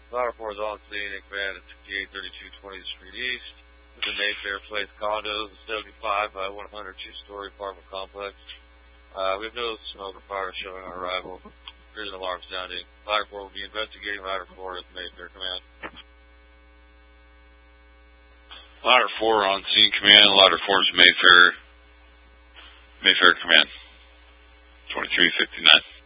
Ladder 4 is on scene in command at 6832 20th Street East. The Mayfair Place condos, a 75 by 100 two-story apartment complex. We have no smoke or fire showing on arrival. There's an alarm sounding. Ladder 4 will be investigating Ladder 4 at the Mayfair command. Ladder 4 on scene command. Ladder 4 is Mayfair command. 2359.